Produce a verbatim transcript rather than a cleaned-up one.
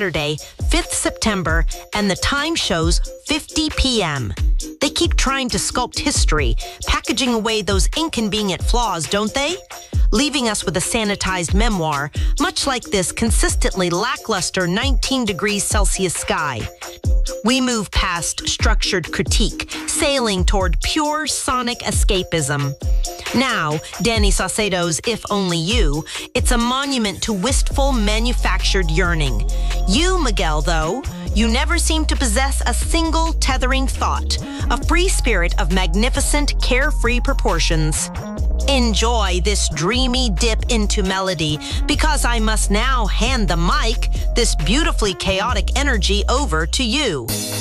Saturday, fifth September, and the time shows fifty p m They keep trying to sculpt history, packaging away those inconvenient flaws, don't they? Leaving us with a sanitized memoir, much like this consistently lackluster nineteen degrees Celsius sky. We move past structured critique, sailing toward pure sonic escapism. Now, Danny Saucedo's If Only You, it's a monument to wistful, manufactured yearning. You, Miguel, though, you never seem to possess a single tethering thought, a free spirit of magnificent, carefree proportions. Enjoy this dreamy dip into melody, because I must now hand the mic, this beautifully chaotic energy, over to you.